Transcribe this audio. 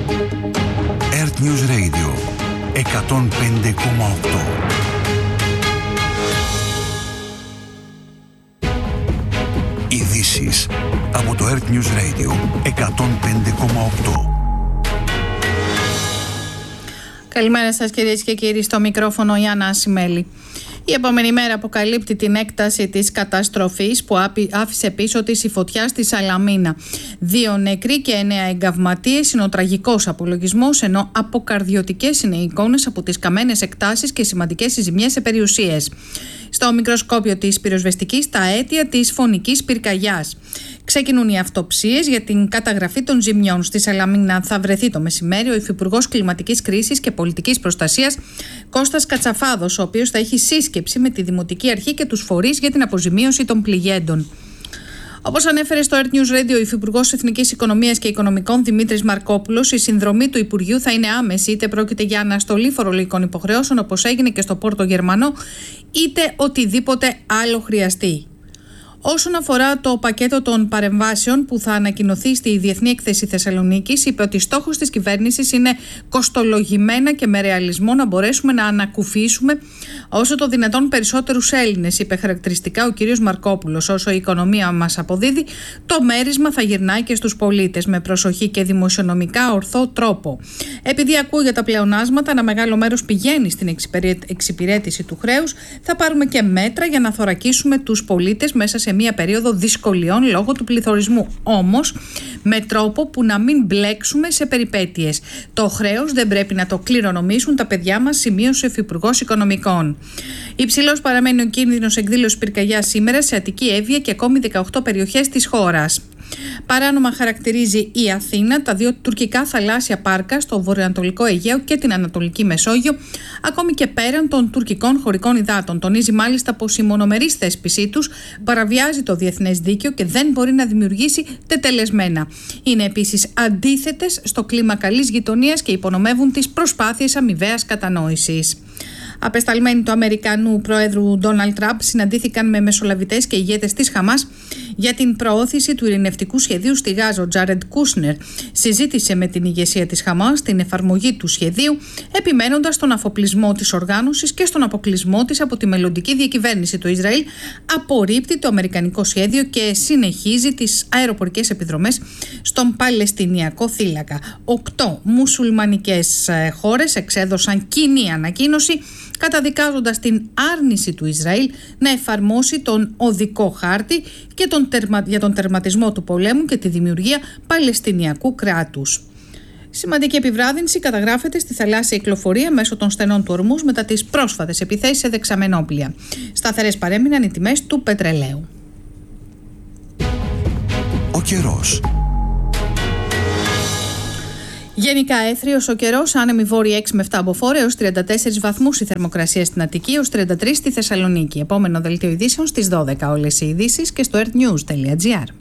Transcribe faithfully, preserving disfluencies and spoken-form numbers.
Earth News Radio εκατόν πέντε κόμμα οκτώ. Ειδήσεις από το Earth News Radio εκατόν πέντε κόμμα οκτώ. Καλημέρα σας κυρίες και κύριοι, στο μικρόφωνο η Άννα Ασημέλη. Η επόμενη μέρα αποκαλύπτει την έκταση της καταστροφής που άφησε πίσω της η φωτιά στη Σαλαμίνα. Δύο νεκροί και εννέα εγκαυματίες είναι ο τραγικός απολογισμός, ενώ αποκαρδιωτικές είναι οι εικόνες από τις καμένες εκτάσεις και σημαντικές ζημιές σε περιουσίες. Στο μικροσκόπιο της πυροσβεστικής, τα αίτια της φωνικής πυρκαγιάς. Ξεκινούν οι αυτοψίες για την καταγραφή των ζημιών. Στη Σαλαμίνα θα βρεθεί το μεσημέρι ο Υφυπουργός Κλιματικής Κρίσης και Πολιτικής Προστασίας Κώστας Κατσαφάδος, ο οποίος θα έχει σύσκεψη με τη Δημοτική Αρχή και τους φορείς για την αποζημίωση των πληγέντων. Όπως ανέφερε στο Earth News Radio ο Υφυπουργός Εθνικής Οικονομίας και Οικονομικών Δημήτρης Μαρκόπουλος, η συνδρομή του Υπουργείου θα είναι άμεση, είτε πρόκειται για αναστολή φορολογικών υποχρεώσεων όπως έγινε και στο Πόρτο Γερμανό, είτε οτιδήποτε άλλο χρειαστεί. Όσον αφορά το πακέτο των παρεμβάσεων που θα ανακοινωθεί στη Διεθνή Έκθεση Θεσσαλονίκης, είπε ότι στόχος της κυβέρνησης είναι κοστολογημένα και με ρεαλισμό να μπορέσουμε να ανακουφίσουμε όσο το δυνατόν περισσότερους Έλληνες, είπε χαρακτηριστικά ο κ. Μαρκόπουλος. Όσο η οικονομία μας αποδίδει, το μέρισμα θα γυρνάει και στους πολίτες με προσοχή και δημοσιονομικά ορθό τρόπο. Επειδή ακούω για τα πλεονάσματα, ένα μεγάλο μέρος πηγαίνει στην εξυπηρέτηση του χρέους, θα πάρουμε και μέτρα για να θωρακίσουμε τους πολίτες μέσα σε σε μια περίοδο δυσκολιών λόγω του πληθωρισμού. Όμως, με τρόπο που να μην μπλέξουμε σε περιπέτειες. Το χρέος δεν πρέπει να το κληρονομήσουν τα παιδιά μας, σημείωσε ο Υφυπουργός Οικονομικών. Υψηλός παραμένει ο κίνδυνος εκδήλωσης πυρκαγιάς σήμερα σε Αττική, Εύβοια και ακόμη δεκαοκτώ περιοχές της χώρας. Παράνομα χαρακτηρίζει η Αθήνα τα δύο τουρκικά θαλάσσια πάρκα στο βορειοανατολικό Αιγαίο και την Ανατολική Μεσόγειο, ακόμη και πέραν των τουρκικών χωρικών υδάτων. Τονίζει μάλιστα πως η μονομερής θέσπισή τους παραβιάζει το διεθνές δίκαιο και δεν μπορεί να δημιουργήσει τετελεσμένα. Είναι επίσης αντίθετες στο κλίμα καλής γειτονίας και υπονομεύουν τις προσπάθειες αμοιβαίας κατανόησης. Απεσταλμένοι του Αμερικανού Προέδρου Ντόναλντ Τραμπ συναντήθηκαν με μεσολαβητές και ηγέτες της Χαμάς για την προώθηση του ειρηνευτικού σχεδίου στη Γάζα. Ο Τζάρεντ Κούσνερ συζήτησε με την ηγεσία της Χαμάς την εφαρμογή του σχεδίου, επιμένοντας στον αφοπλισμό της οργάνωσης και στον αποκλεισμό της από τη μελλοντική διακυβέρνηση. Το Ισραήλ απορρίπτει το αμερικανικό σχέδιο και συνεχίζει τις αεροπορικές επιδρομές στον Παλαιστινιακό θύλακα. Οκτώ μουσουλμανικές χώρες εξέδωσαν κοινή ανακοίνωση, καταδικάζοντας την άρνηση του Ισραήλ να εφαρμόσει τον οδικό χάρτη και τον τερμα... για τον τερματισμό του πολέμου και τη δημιουργία Παλαιστινιακού κράτους. Σημαντική επιβράδυνση καταγράφεται στη θαλάσσια κυκλοφορία μέσω των στενών του Ορμούζ μετά τις πρόσφατες επιθέσεις σε δεξαμενόπλια. Σταθερές παρέμειναν οι τιμές του πετρελαίου. Ο καιρός. Γενικά έθριος ο καιρός, άνεμη βόρεια έξι με επτά μποφόρ έως τριάντα τέσσερις βαθμούς η θερμοκρασία στην Αττική, έως τριάντα τρεις στη Θεσσαλονίκη. Επόμενο δελτίο ειδήσεων στις δώδεκα. Όλες οι ειδήσεις και στο earthnews τελεία gr.